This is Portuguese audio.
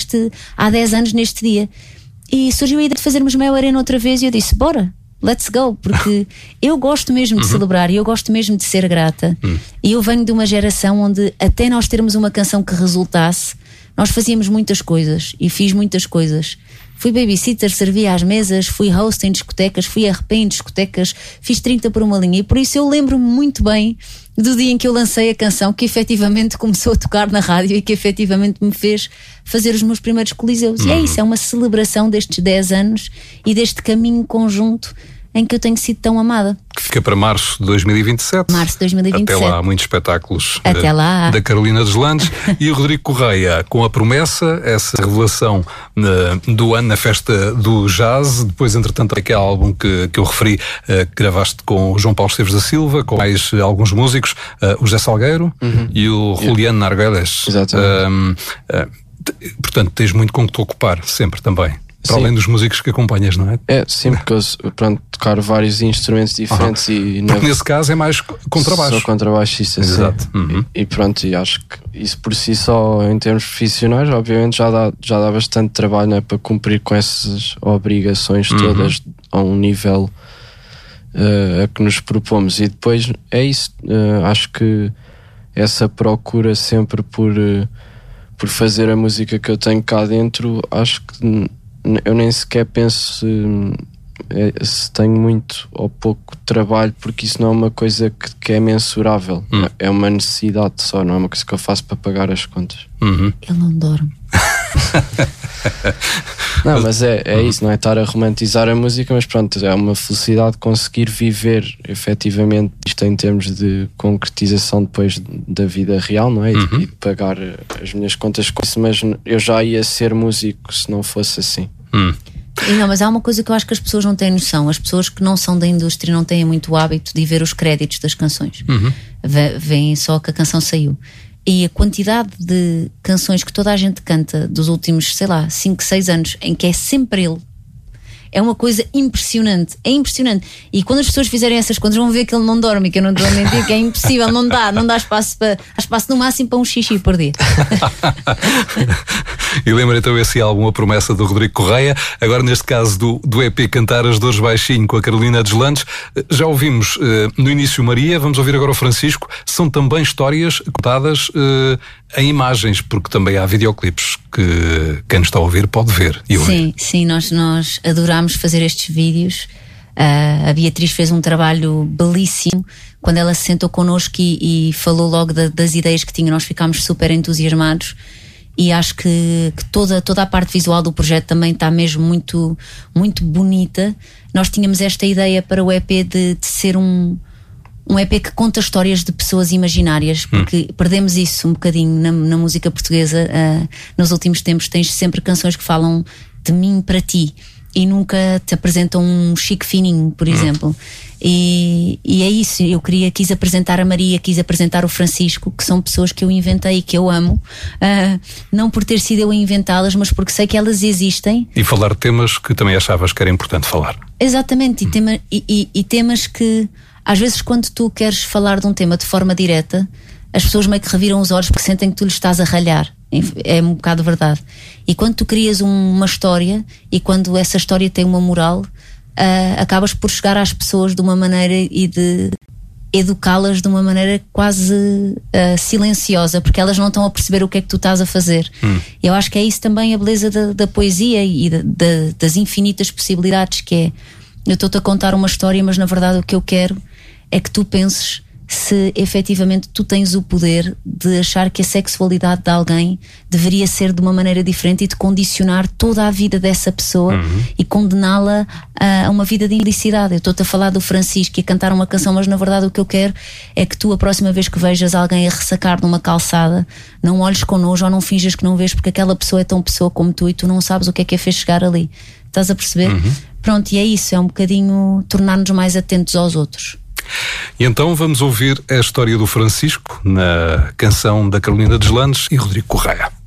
há 10 anos neste dia. E surgiu a ideia de fazermos Mel Arena outra vez e eu disse, bora, let's go, porque eu gosto mesmo de celebrar e eu gosto mesmo de ser grata. E eu venho de uma geração onde até nós termos uma canção que resultasse, nós fazíamos muitas coisas e fiz muitas coisas. Fui babysitter, servia às mesas, fui host em discotecas, fui RP em discotecas, fiz 30 por uma linha e por isso eu lembro-me muito bem do dia em que eu lancei a canção que efetivamente começou a tocar na rádio e que efetivamente me fez fazer os meus primeiros coliseus. E é isso, é uma celebração destes 10 anos e deste caminho conjunto em que eu tenho sido tão amada. Que fica para março de 2027. Março de 2027. Até lá há muitos espetáculos. Até lá. Da Carolina Deslandes. E o Rodrigo Correia, com a promessa, essa revelação do ano na festa do jazz. Depois, entretanto, aquele álbum que eu referi, que gravaste com o João Paulo Esteves da Silva, com mais alguns músicos, o José Salgueiro e o Juliano Narguelles. Exatamente. Portanto, tens muito com que te ocupar, sempre também. Para além dos músicos que acompanhas, não é? É, sim, porque eu, tocar vários instrumentos diferentes e... Porque nesse caso é mais contrabaixo. Sou contrabaixista, exato. Sim. E pronto, e acho que isso por si só, em termos profissionais, obviamente já dá bastante trabalho, né, para cumprir com essas obrigações todas a um nível a que nos propomos. E depois é isso, acho que essa procura sempre por fazer a música que eu tenho cá dentro, acho que eu nem sequer penso se tenho muito ou pouco trabalho, porque isso não é uma coisa que é mensurável. É uma necessidade só, não é uma coisa que eu faço para pagar as contas. Ele não dorme. Não, mas é isso, não é estar a romantizar a música, mas pronto, é uma felicidade conseguir viver efetivamente isto em termos de concretização depois da vida real, não é? E de pagar as minhas contas com isso, mas eu já ia ser músico se não fosse assim. E não, mas há uma coisa que eu acho que as pessoas não têm noção. As pessoas que não são da indústria não têm muito o hábito de ver os créditos das canções. Veem só que a canção saiu. E a quantidade de canções que toda a gente canta dos últimos, 5, 6 anos, em que é sempre ele, é uma coisa impressionante. É impressionante. E quando as pessoas fizerem essas contas vão ver que ele não dorme, que eu não estou a mentir, que é impossível, não dá espaço há espaço no máximo para um xixi por dia. E lembra então esse álbum, A Promessa, do Rodrigo Correia. Agora neste caso do EP Cantar as Dores Baixinho, com a Carolina Deslandes. Já ouvimos no início Maria, vamos ouvir agora o Francisco. São também histórias contadas em imagens, porque também há videoclipes que quem nos está a ouvir pode ver e ouvir. Sim, nós adorámos fazer estes vídeos. A Beatriz fez um trabalho belíssimo. Quando ela se sentou connosco e falou logo das ideias que tinha, nós ficámos super entusiasmados. E acho que toda a parte visual do projeto também está mesmo muito, muito bonita. Nós tínhamos esta ideia para o EP de ser um EP que conta histórias de pessoas imaginárias, porque perdemos isso um bocadinho na música portuguesa. Nos últimos tempos tens sempre canções que falam de mim para ti e nunca te apresentam um Chico Fininho, por exemplo. E é isso, eu quis apresentar a Maria, quis apresentar o Francisco, que são pessoas que eu inventei e que eu amo, não por ter sido eu a inventá-las, mas porque sei que elas existem. E falar de temas que também achavas que era importante falar. Exatamente, e temas que às vezes quando tu queres falar de um tema de forma direta, as pessoas meio que reviram os olhos porque sentem que tu lhes estás a ralhar. É um bocado verdade. E quando tu crias uma história e quando essa história tem uma moral, acabas por chegar às pessoas de uma maneira e de educá-las de uma maneira quase silenciosa, porque elas não estão a perceber o que é que tu estás a fazer. Eu acho que é isso também a beleza da poesia e das infinitas possibilidades, que é, eu estou-te a contar uma história, mas na verdade o que eu quero é que tu penses se efetivamente tu tens o poder de achar que a sexualidade de alguém deveria ser de uma maneira diferente e de condicionar toda a vida dessa pessoa e condená-la a uma vida de infelicidade. Eu estou-te a falar do Francisco e a cantar uma canção, mas na verdade o que eu quero é que tu, a próxima vez que vejas alguém a ressacar numa calçada, não olhes com nojo ou não finjas que não vês, porque aquela pessoa é tão pessoa como tu e tu não sabes o que é que a fez chegar ali. Estás a perceber? Pronto, e é isso, é um bocadinho tornar-nos mais atentos aos outros. E então vamos ouvir a história do Francisco na canção da Carolina Deslandes e Rodrigo Correia.